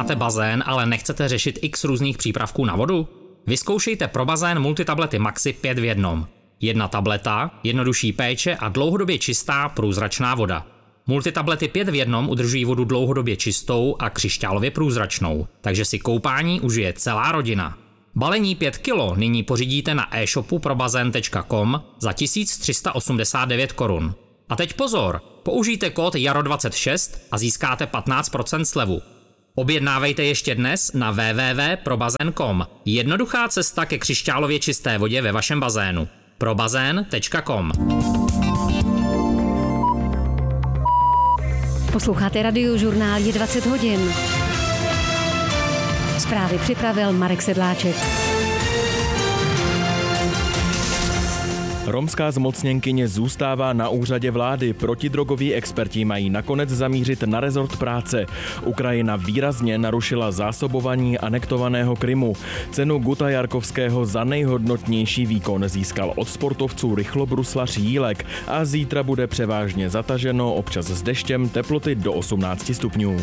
máte bazén, ale nechcete řešit x různých přípravků na vodu? Vyzkoušejte pro bazén multitablety Maxi 5 v 1. Jedna tableta, jednodušší péče a dlouhodobě čistá průzračná voda. Multitablety 5 v 1 udržují vodu dlouhodobě čistou a křišťálově průzračnou, takže si koupání užije celá rodina. Balení 5 kg nyní pořídíte na e-shopu probazén.com za 1389 korun. A teď pozor, použijte kód JARO26 a získáte 15% slevu. Objednávejte ještě dnes na www.probazén.com. Jednoduchá cesta ke křišťálově čisté vodě ve vašem bazénu. probazén.com. Posloucháte Radiožurnál, je 20 hodin. Zprávy připravil Marek Sedláček. Romská zmocněnkyně zůstává na úřadě vlády. Protidrogoví experti mají nakonec zamířit na rezort práce. Ukrajina výrazně narušila zásobování anektovaného Krymu. Cenu Guta Jarkovského za nejhodnotnější výkon získal od sportovců rychlobruslař Jílek a zítra bude převážně zataženo, občas s deštěm, teploty do 18 stupňů.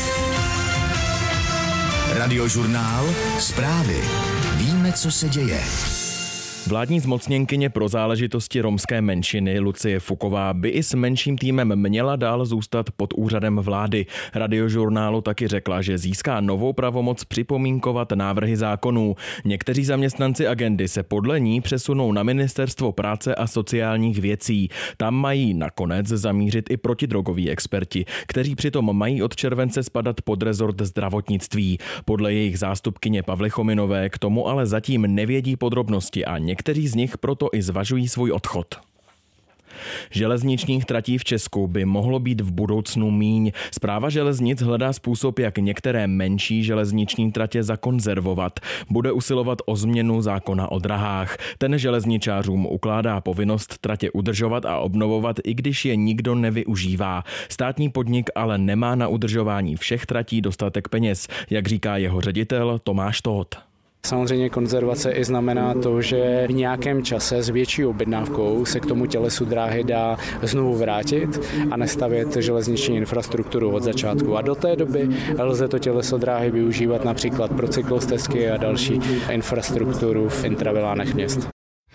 Radiožurnál, zprávy. Víme, co se děje. Vládní zmocněnkyně pro záležitosti romské menšiny Lucie Fuková by i s menším týmem měla dál zůstat pod úřadem vlády. Radiožurnálu taky řekla, že získá novou pravomoc připomínkovat návrhy zákonů. Někteří zaměstnanci agendy se podle ní přesunou na Ministerstvo práce a sociálních věcí. Tam mají nakonec zamířit i protidrogoví experti, kteří přitom mají od července spadat pod rezort zdravotnictví. Podle jejich zástupkyně Pavly Chominové k tomu ale zatím nevědí podrobnosti a někteří z nich proto i zvažují svůj odchod. Železničních tratí v Česku by mohlo být v budoucnu míň. Správa železnic hledá způsob, jak některé menší železniční tratě zakonzervovat. Bude usilovat o změnu zákona o drahách. Ten železničářům ukládá povinnost tratě udržovat a obnovovat, i když je nikdo nevyužívá. Státní podnik ale nemá na udržování všech tratí dostatek peněz, jak říká jeho ředitel Tomáš Tóth. Samozřejmě konzervace i znamená to, že v nějakém čase s větší objednávkou se k tomu tělesu dráhy dá znovu vrátit a nestavět železniční infrastrukturu od začátku. A do té doby lze to těleso dráhy využívat například pro cyklostezky a další infrastrukturu v intravilánech měst.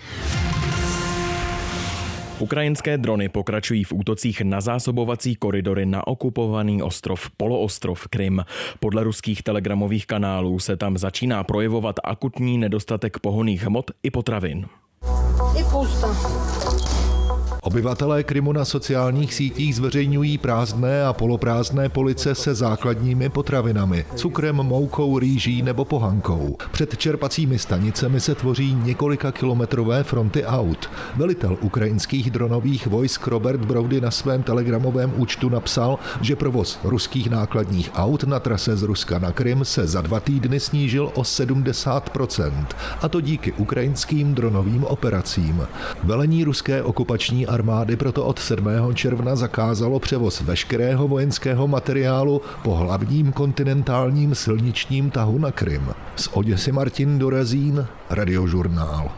Ukrajinské drony pokračují v útocích na zásobovací koridory na okupovaný poloostrov Krym. Podle ruských telegramových kanálů se tam začíná projevovat akutní nedostatek pohonných hmot i potravin. Je pusto. Obyvatelé Krymu na sociálních sítích zveřejňují prázdné a poloprázdné police se základními potravinami, cukrem, moukou, rýží nebo pohankou. Před čerpacími stanicemi se tvoří několikakilometrové fronty aut. Velitel ukrajinských dronových vojsk Robert Brody na svém telegramovém účtu napsal, že provoz ruských nákladních aut na trase z Ruska na Krym se za 2 týdny snížil o 70%, a to díky ukrajinským dronovým operacím. Velení ruské okupační armády proto od 7. června zakázalo převoz veškerého vojenského materiálu po hlavním kontinentálním silničním tahu na Krym. Z Oděsy Martin Dorazín, Radiožurnál.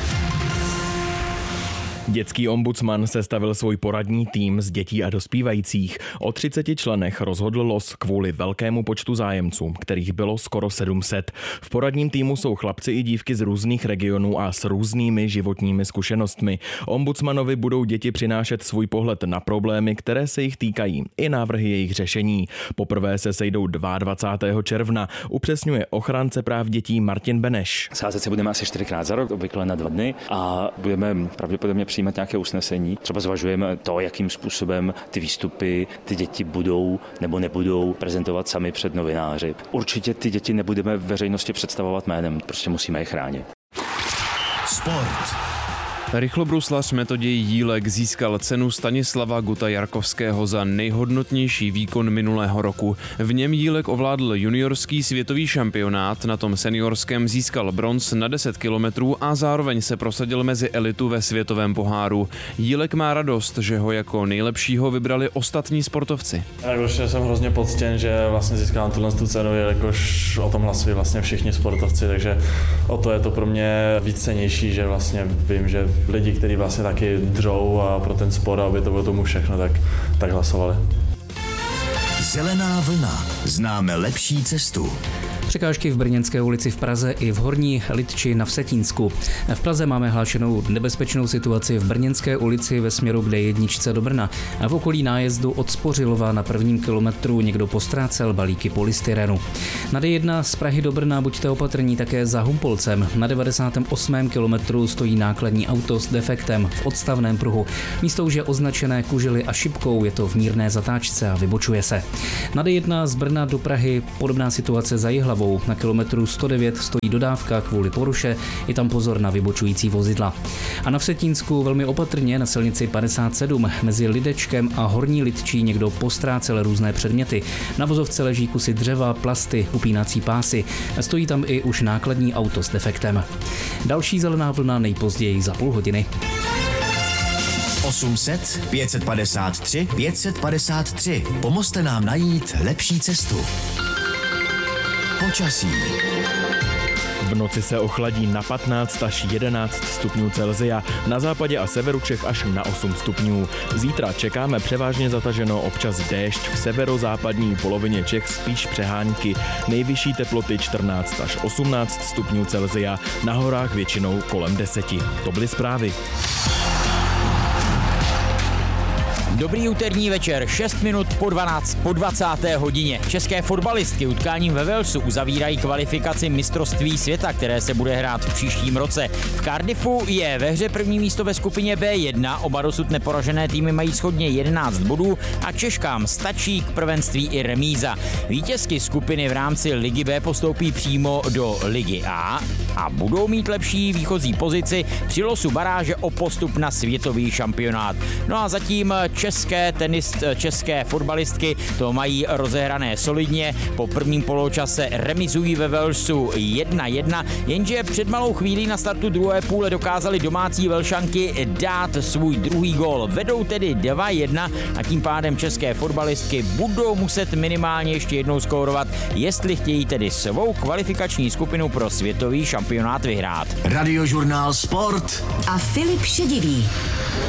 Dětský ombudsman sestavil svůj poradní tým z dětí a dospívajících. O 30 členech rozhodl los kvůli velkému počtu zájemců, kterých bylo skoro 700. V poradním týmu jsou chlapci i dívky z různých regionů a s různými životními zkušenostmi. Ombudsmanovi budou děti přinášet svůj pohled na problémy, které se jich týkají, i návrhy jejich řešení. Poprvé se sejdou 22. června, upřesňuje ochránce práv dětí Martin Beneš. Sázet se budeme asi 4krát za rok, obvykle na 2 dny, a budeme pravděpodobně přijímat nějaké usnesení. Třeba zvažujeme to, jakým způsobem ty výstupy ty děti budou nebo nebudou prezentovat sami před novináři. Určitě ty děti nebudeme veřejnosti představovat jménem, prostě musíme je chránit. Sport. Rychlobruslař Metoděj Jílek získal cenu Stanislava Guta Jarkovského za nejhodnotnější výkon minulého roku. V něm Jílek ovládl juniorský světový šampionát, na tom seniorském získal bronz na 10 kilometrů a zároveň se prosadil mezi elitu ve světovém poháru. Jílek má radost, že ho jako nejlepšího vybrali ostatní sportovci. Jakože jsem hrozně poctěn, že vlastně získám tu cenu, jelikož o tom hlasují vlastně všichni sportovci, takže o to je to pro mě víc cennější, že vlastně vím, že lidi, kteří vlastně taky dřou a pro ten sport a aby to bylo tomu všechno, tak hlasovali. Zelená vlna. Známe lepší cestu. Překážky v Brněnské ulici v Praze i v Horní Lidči na Vsetínsku. V Praze máme hlášenou nebezpečnou situaci v Brněnské ulici ve směru k D1 do Brna. V okolí nájezdu od Spořilova na 1. kilometru někdo postrácel balíky polystyrenu. Na D1 z Prahy do Brna buďte opatrní také za Humpolcem. Na 98. kilometru stojí nákladní auto s defektem v odstavném pruhu. Místo už je označené kužely a šipkou, je to v mírné zatáčce a vybočuje se. Na D1 z Brna do Prahy podobná situace za Jihlavou. Na kilometru 109 stojí dodávka kvůli poruše, je tam pozor na vybočující vozidla. A na Vsetínsku velmi opatrně na silnici 57 mezi Lidečkem a Horní Lidčí někdo postrácel různé předměty. Na vozovce leží kusy dřeva, plasty, upínací pásy. Stojí tam i už nákladní auto s defektem. Další zelená vlna nejpozději za půl hodiny. 800 553 553. Pomozte nám najít lepší cestu. Počasí. V noci se ochladí na 15 až 11 stupňů Celsia, na západě a severu Čech až na 8 stupňů. Zítra čekáme převážně zataženo, občas déšť, v severozápadní polovině Čech spíš přehánky. Nejvyšší teploty 14 až 18 stupňů Celsia, na horách většinou kolem 10. To byly zprávy. Dobrý úterní večer, 6 minut po 20. hodině. České fotbalistky utkáním ve Walesu uzavírají kvalifikaci mistrovství světa, které se bude hrát v příštím roce. V Cardiffu je ve hře první místo ve skupině B1, oba dosud neporažené týmy mají shodně 11 bodů a Češkám stačí k prvenství i remíza. Vítězky skupiny v rámci Ligy B postoupí přímo do Ligy A a budou mít lepší výchozí pozici při losu baráže o postup na světový šampionát. No a zatím české fotbalistky to mají rozehrané solidně. Po prvním poločase remizují ve Walesu 1-1, jenže před malou chvílí na startu druhé půle dokázali domácí Velšanky dát svůj druhý gól. Vedou tedy 2-1 a tím pádem české fotbalistky budou muset minimálně ještě jednou skórovat, jestli chtějí tedy svou kvalifikační skupinu pro světový šampionát vyhrát. Radiožurnál Sport a Filip Šedivý.